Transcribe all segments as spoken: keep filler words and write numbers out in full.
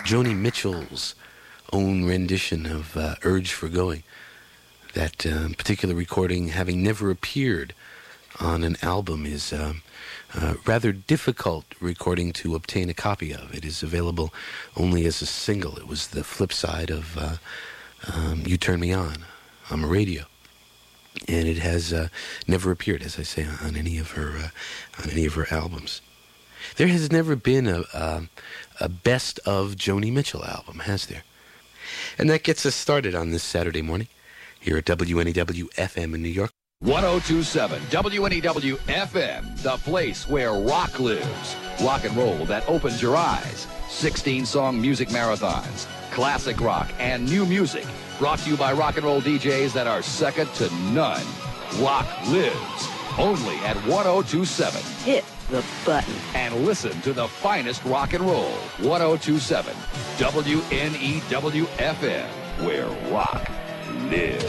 Joni Mitchell's own rendition of uh, Urge for Going. That uh, particular recording, having never appeared on an album, is uh, uh, rather difficult recording to obtain a copy of. It is available only as a single. It was the flip side of uh, um, You Turn Me On on the radio. And it has uh, never appeared, as I say, on any of her uh, on any of her albums. There has never been a, a, a best of Joni Mitchell album, has there? And that gets us started on this Saturday morning here at W N E W F M in New York. one oh two point seven W N E W F M, the place where rock lives. Rock and roll that opens your eyes. sixteen-song music marathons, classic rock and new music. Brought to you by rock and roll D Js that are second to none. Rock lives only at one oh two point seven. Hit the button. And listen to the finest rock and roll. one oh two point seven W N E W F M, where rock lives.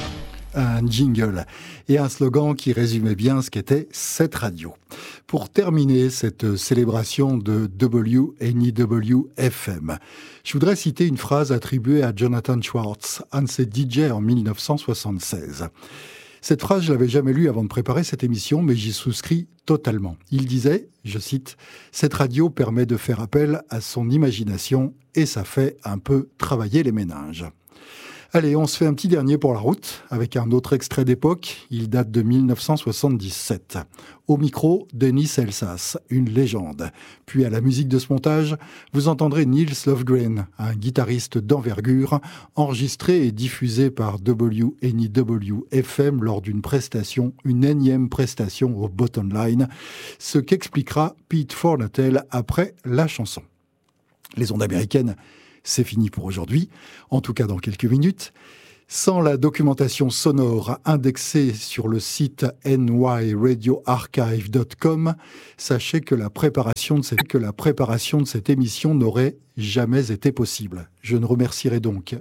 Un jingle et un slogan qui résumait bien ce qu'était cette radio. Pour terminer cette célébration de W N E W F M, je voudrais citer une phrase attribuée à Jonathan Schwartz, un de ses D J en dix-neuf cent soixante-seize. Cette phrase, je l'avais jamais lue avant de préparer cette émission, mais j'y souscris totalement. Il disait, je cite, « Cette radio permet de faire appel à son imagination et ça fait un peu travailler les méninges ». Allez, on se fait un petit dernier pour la route, avec un autre extrait d'époque. Il date de dix-neuf cent soixante-dix-sept. Au micro, Denis Elsas, une légende. Puis à la musique de ce montage, vous entendrez Nils Lofgren, un guitariste d'envergure, enregistré et diffusé par W N E W F M lors d'une prestation, une énième prestation au Bottom Line, ce qu'expliquera Pete Fornatel après la chanson. Les ondes américaines, c'est fini pour aujourd'hui, en tout cas dans quelques minutes. Sans la documentation sonore indexée sur le site n y radio archive dot com, sachez que la préparation de cette, que la préparation de cette émission n'aurait jamais été possible. Je ne remercierai donc